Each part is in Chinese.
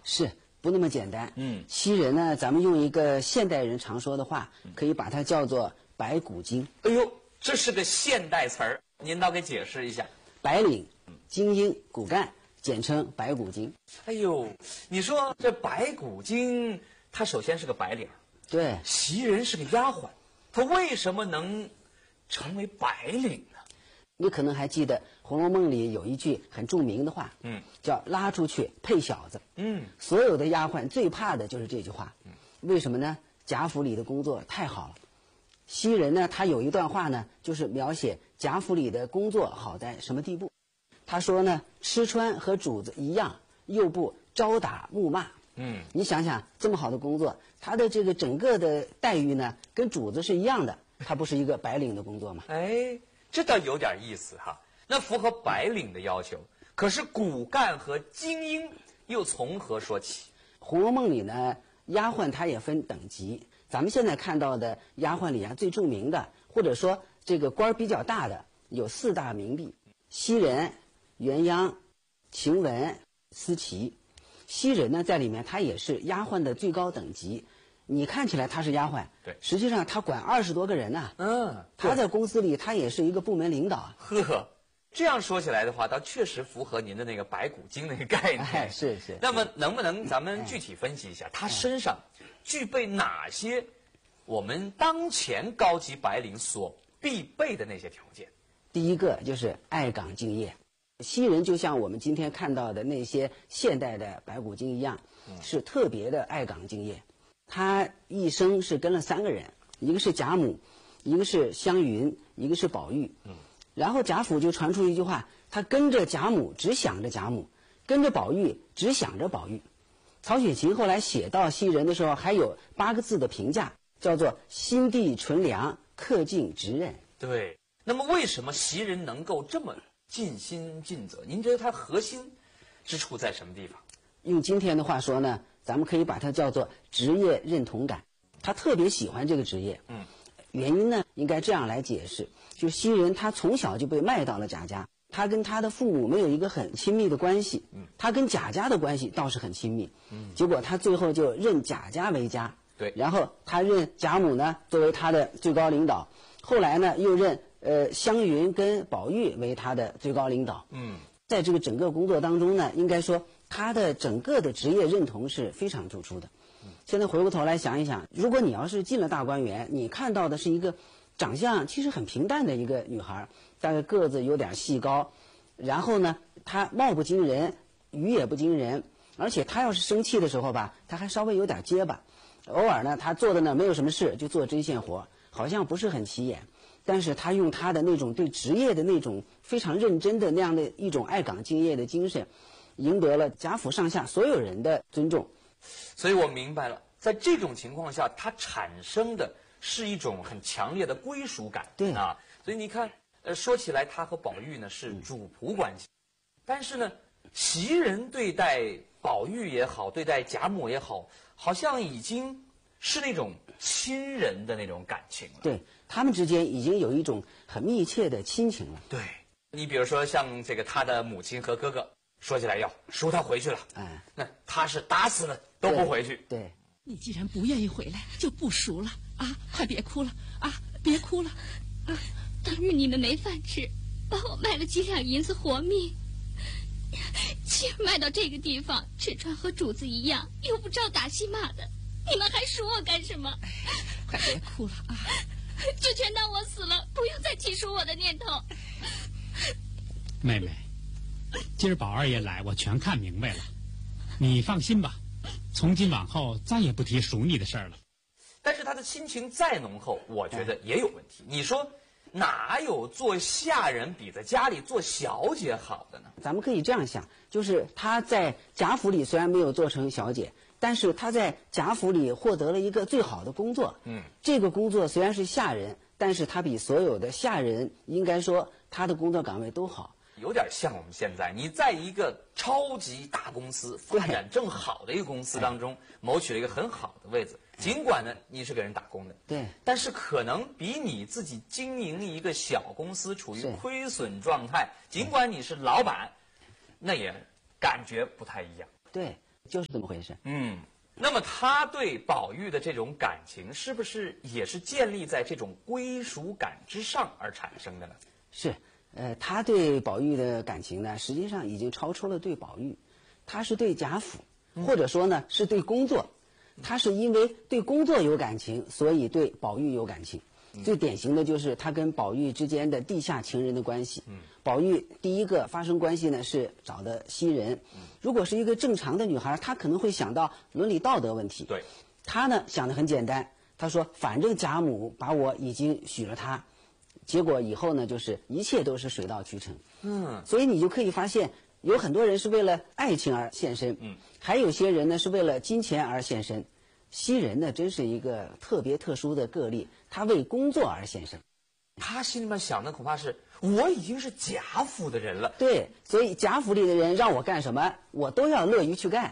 是不那么简单。西人呢，咱们用一个现代人常说的话，可以把它叫做白骨精。 哎呦，这是个现代词儿，您倒给解释一下。 白领、精英、骨干，简称白骨精。 哎呦，你说这白骨精，他首先是个白领， 对， 袭人是个丫鬟，他为什么能成为白领呢？ 你可能还记得《红楼梦》里有一句很著名的话，叫拉出去配小子。所有的丫鬟最怕的就是这句话。为什么呢？贾府里的工作太好了。袭人呢，他有一段话呢，就是描写贾府里的工作好在什么地步。他说呢，吃穿和主子一样，又不招打暮骂。你想想，这么好的工作，他的这个整个的待遇呢，跟主子是一样的，他不是一个白领的工作吗？ 哎，这倒有点意思哈。那符合白领的要求，可是骨干和精英又从何说起？ 《红楼梦》里呢，丫鬟她也分等级。咱们现在看到的丫鬟里啊，最著名的，或者说这个官儿比较大的，有4大名婢：袭人、元央、晴雯、思琪。袭人呢，在里面她也是丫鬟的最高等级。你看起来她是丫鬟， 对， 实际上她管20多个人呢。她在公司里，她也是一个部门领导。 呵，这样说起来的话，倒确实符合您的那个白骨精那个概念。 哎，是。 那么，能不能咱们具体分析一下，她身上具备哪些我们当前高级白领所必备的那些条件？ 第一个就是爱岗敬业。袭人就像我们今天看到的那些现代的白骨精一样，是特别的爱岗敬业。他一生是跟了3个人，一个是贾母，一个是湘云，一个是宝玉。然后贾府就传出一句话，他跟着贾母只想着贾母，跟着宝玉只想着宝玉。曹雪芹后来写到袭人的时候，还有8个字的评价，叫做心地纯良，恪尽职任。 对，那么为什么袭人能够这么尽心尽责？您觉得她核心之处在什么地方？ 用今天的话说呢，咱们可以把它叫做职业认同感。她特别喜欢这个职业。原因呢，应该这样来解释：就袭人她从小就被卖到了贾家，她跟她的父母没有一个很亲密的关系，她跟贾家的关系倒是很亲密。结果她最后就认贾家为家。 对， 然后她认贾母呢作为她的最高领导，后来呢又认湘云跟宝玉为她的最高领导。在这个整个工作当中呢，应该说她的整个的职业认同是非常突出的。现在回过头来想一想，如果你要是进了大观园，你看到的是一个长相其实很平淡的一个女孩，大概个子有点细高，然后呢她貌不惊人，语也不惊人，而且她要是生气的时候吧，她还稍微有点结巴，偶尔呢她做的呢没有什么事，就做针线活，好像不是很起眼，但是她用她的那种对职业的那种非常认真的那样的一种爱岗敬业的精神，赢得了贾府上下所有人的尊重。 所以我明白了，在这种情况下，它产生的是一种很强烈的归属感。 对啊，所以你看，说起来，他和宝玉呢是主仆关系，但是呢，袭人对待宝玉也好，对待贾母也好，好像已经是那种亲人的那种感情了。 对，他们之间已经有一种很密切的亲情了。 对，你比如说像这个他的母亲和哥哥，说起来要赎他回去了，那他是打死了都不回去。 对， 你既然不愿意回来，就不赎了啊！快别哭了啊！别哭了啊！ 当日你们没饭吃，把我卖了几两银子活命，今儿卖到这个地方，吃穿和主子一样，又不招打戏骂的，你们还赎我干什么？ 快别哭了啊！ 就全当我死了，不用再起赎我的念头。 妹妹，今儿宝二爷来，我全看明白了。你放心吧，从今往后再也不提赎你的事儿了。 但是他的亲情再浓厚，我觉得也有问题。你说哪有做下人比在家里做小姐好的呢？ 咱们可以这样想，就是她在贾府里虽然没有做成小姐，但是她在贾府里获得了一个最好的工作。这个工作虽然是下人，但是她比所有的下人应该说她的工作岗位都好。 有点像我们现在，你在一个超级大公司发展正好的一个公司当中，谋取了一个很好的位置。尽管呢你是给人打工的， 对， 但是可能比你自己经营一个小公司处于亏损状态，尽管你是老板，那也感觉不太一样。 对， 就是这么回事。 那么他对宝玉的这种感情，是不是也是建立在这种归属感之上而产生的呢？ 是，他对宝玉的感情呢，实际上已经超出了对宝玉，他是对贾府，或者说呢是对工作。他是因为对工作有感情，所以对宝玉有感情。最典型的就是他跟宝玉之间的地下情人的关系。宝玉第一个发生关系呢是找的袭人。如果是一个正常的女孩，她可能会想到伦理道德问题。 对， 她呢想得很简单，她说反正贾母把我已经许了她，结果以后呢就是一切都是水到渠成。所以你就可以发现，有很多人是为了爱情而献身，还有些人呢是为了金钱而献身。袭人呢，真是一个特别特殊的个例，她为工作而献身。 他心里面想的恐怕是，我已经是贾府的人了。 对，所以贾府里的人让我干什么，我都要乐于去干。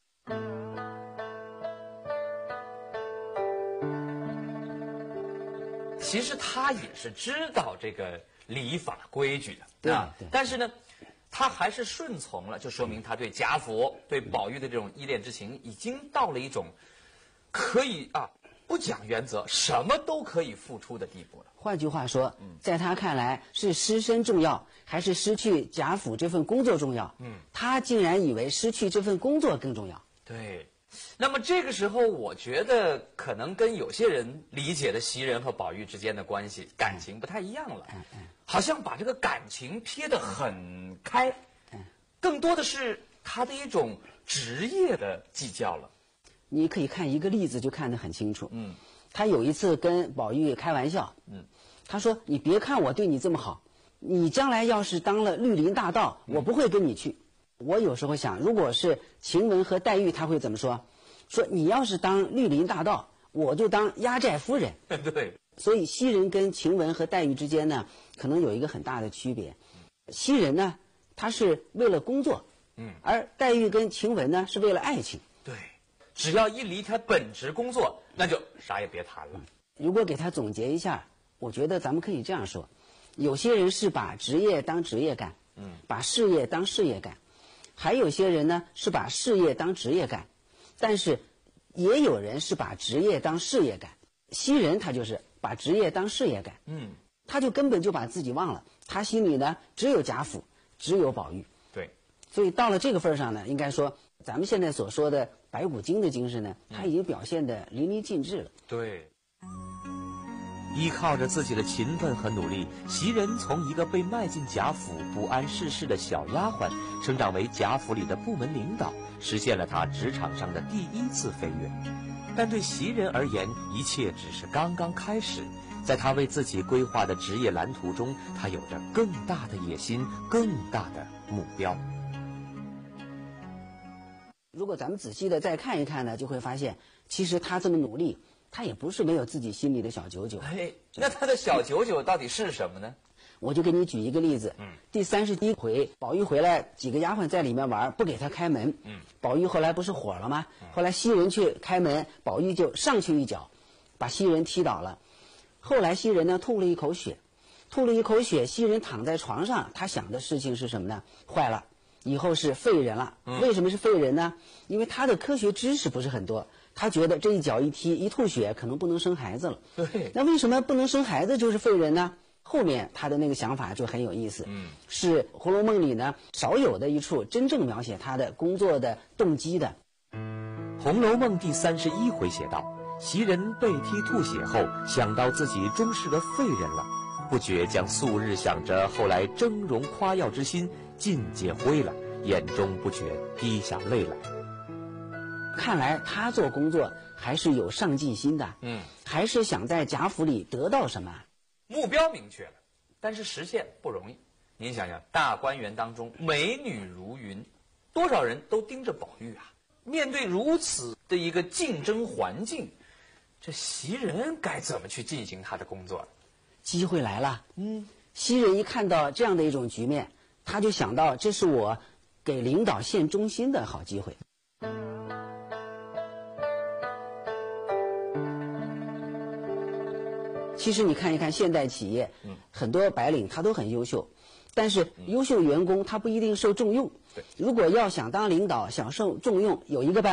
其实他也是知道这个礼法规矩的， 对。 但是呢，他还是顺从了，就说明他对贾府、对宝玉的这种依恋之情，已经到了一种可以不讲原则，什么都可以付出的地步了。 换句话说，在他看来，是失身重要，还是失去贾府这份工作重要？他竟然以为失去这份工作更重要。 对。那么这个时候，我觉得可能跟有些人理解的袭人和宝玉之间的关系感情不太一样了，好像把这个感情撇得很开，更多的是他的一种职业的计较了。 你可以看一个例子就看得很清楚。他有一次跟宝玉开玩笑，他说：“你别看我对你这么好，你将来要是当了绿林大盗，我不会跟你去。”我有时候想，如果是晴雯和黛玉，他会怎么说？说你要是当绿林大盗，我就当压寨夫人。 对。 所以袭人跟晴雯和黛玉之间呢，可能有一个很大的区别。袭人呢，她是为了工作，而黛玉跟晴雯呢，是为了爱情。 对，只要一离开本职工作，那就啥也别谈了。 如果给他总结一下，我觉得咱们可以这样说：有些人是把职业当职业干，把事业当事业干。还有些人呢是把事业当职业干，但是也有人是把职业当事业干。袭人他就是把职业当事业干，他就根本就把自己忘了，他心里呢只有贾府，只有宝玉。 对， 所以到了这个份上呢，应该说咱们现在所说的白骨精的精神呢，他已经表现得淋漓尽致了。 对。 依靠着自己的勤奋和努力，袭人从一个被卖进贾府不谙世事的小丫鬟，成长为贾府里的部门领导，实现了她职场上的第一次飞跃。但对袭人而言，一切只是刚刚开始。在她为自己规划的职业蓝图中，她有着更大的野心，更大的目标。 如果咱们仔细的再看一看呢，就会发现，其实她这么努力，他也不是没有自己心里的小九九。 那他的小九九到底是什么呢？ 我就给你举一个例子。第31回，宝玉回来，几个丫鬟在里面玩，不给他开门。宝玉后来不是火了吗？后来袭人去开门，宝玉就上去一脚，把袭人踢倒了。后来袭人呢吐了一口血，袭人躺在床上，她想的事情是什么呢？坏了，以后是废人了。为什么是废人呢？因为她的科学知识不是很多。他觉得这一脚一踢一吐血，可能不能生孩子了。 对， 那为什么不能生孩子就是废人呢？后面他的那个想法就很有意思。是《红楼梦》里呢少有的一处真正描写他的工作的动机的。 《红楼梦》第31回写道：袭人被踢吐血后，想到自己终是个废人了，不觉将素日想着后来峥嵘夸耀之心尽皆灰了，眼中不觉滴下泪来。 看来他做工作还是有上进心的，还是想在贾府里得到什么。 目标明确了，但是实现不容易。您想想，大观园当中美女如云，多少人都盯着宝玉啊！面对如此的一个竞争环境，这袭人该怎么去进行她的工作？ 机会来了。袭人一看到这样的一种局面，他就想到这是我给领导献忠心的好机会。其实你看一看现代企业，很多白领他都很优秀，但是优秀员工他不一定受重用， 对， 如果要想当领导、享受重用，有一个办法。